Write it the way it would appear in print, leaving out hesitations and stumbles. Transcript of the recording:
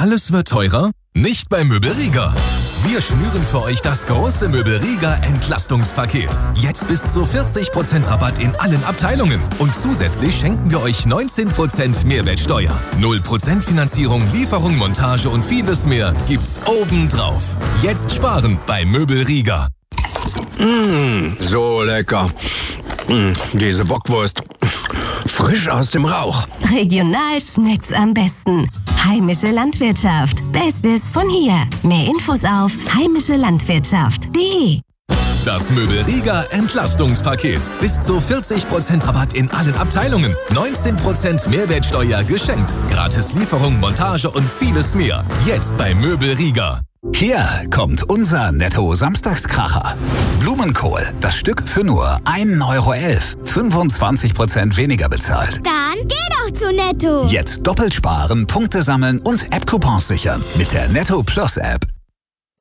Alles wird teurer? Nicht bei Möbel Rieger. Wir schnüren für euch das große Möbel Rieger Entlastungspaket. Jetzt bis zu 40% Rabatt in allen Abteilungen. Und zusätzlich schenken wir euch 19% Mehrwertsteuer. 0% Finanzierung, Lieferung, Montage und vieles mehr gibt's obendrauf. Jetzt sparen bei Möbel Rieger. So lecker. Diese Bockwurst. Frisch aus dem Rauch. Regional schmeckt's am besten. Heimische Landwirtschaft. Bestes von hier. Mehr Infos auf heimischelandwirtschaft.de. Das Möbel Rieger Entlastungspaket. Bis zu 40% Rabatt in allen Abteilungen. 19% Mehrwertsteuer geschenkt. Gratis Lieferung, Montage und vieles mehr. Jetzt bei Möbel Rieger. Hier kommt unser Netto-Samstagskracher. Blumenkohl, das Stück für nur 1,11 €. 25% weniger bezahlt. Dann geh doch zu Netto. Jetzt doppelt sparen, Punkte sammeln und App-Coupons sichern mit der Netto Plus App.